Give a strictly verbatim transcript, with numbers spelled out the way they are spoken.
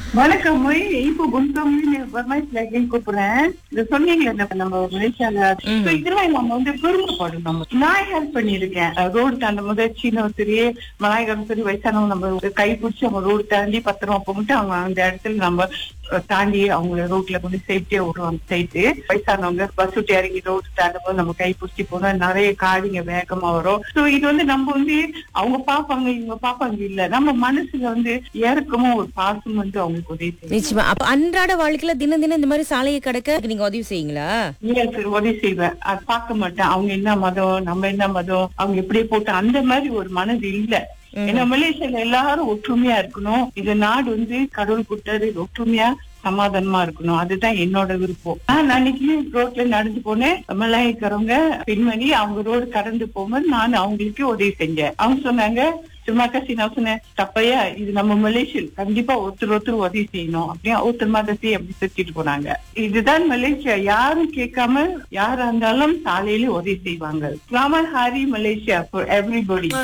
வணக்கம் மொய். இப்போ குந்தம்னு பர்மாயிஸ்ல கூப்பிடுறேன். இது சொன்னீங்களே நம்ம நம்ம மலேசியால ம். So இதெல்லாம் நம்ம வந்து பெருமைப்படணும். நான் ஹெல்ப் பண்ணிருக்கேன். ரோடு தாண்ட முதல் சீன சரி மலாய்க்காரும் சரி வயசானவங்க நம்ம கை பிடிச்சி அவங்க ரோடு தாண்டி பத்திரமா போட்டு அவங்க அந்த இடத்துல நம்ம தாண்டி அவங்க ரோட்ல கொஞ்சம் சேஃப்டியா விடுவாங்க சைட்டு. வயசானவங்க பஸ் விட்டு இறங்கி ரோடு தாண்டும் போது நம்ம கை பிடிச்சி போனா நிறைய காடிங்க வேகமா வரும். சோ இது வந்து நம்ம வந்து அவங்க பாப்பாங்க இவங்க பாப்பாங்க இல்ல, நம்ம மனசுல வந்து இறக்கமும் ஒரு பாசம் வந்து அவங்களுக்கு உதவி செய்யும். நிச்சயமா. அப்ப அன்றாட வாழ்க்கையில தினம் தினம் இந்த மாதிரி சாலையை கடக்க நீங்க உதவி செய்யுங்களா? ஏன் சரி உதவி செய்வேன். அது பார்க்க மாட்டேன் அவங்க என்ன மதம் நம்ம என்ன மதம் அவங்க எப்படி போட்டு அந்த மாதிரி ஒரு மனது இல்ல. ஏன்னா மலேசியால எல்லாரும் ஒற்றுமையா இருக்கணும். இந்த நாடு வந்து கடவுள் கொடுத்தது ஒற்றுமையா சமாதானமா இருக்கணும். அதுதான் என்னோட விருப்பம். நான் அன்னைக்கு ரோட்ல நடந்து போனேன். மலாய்க்காரவங்க பெண்மணி அவங்க ரோடு கடந்து போகும்போது நான் அவங்களுக்கு உதவி செஞ்சேன். அவங்க சொன்னாங்க சும்மா கசி நான் சொன்னேன் தப்பையா இது நம்ம மலேசியா கண்டிப்பா ஒருத்தர் ஒருத்தர் உதவி செய்யணும் அப்படியே ஒருத்தர் மாதிரி அப்படி சுத்திட்டு போனாங்க. இதுதான் மலேசியா. யாரும் கேட்காம யாரா இருந்தாலும் சாலையில உதவி செய்வாங்க. ஸ்லாமத் ஹாரி மலேசியா ஃபார் எவ்ரிபடி.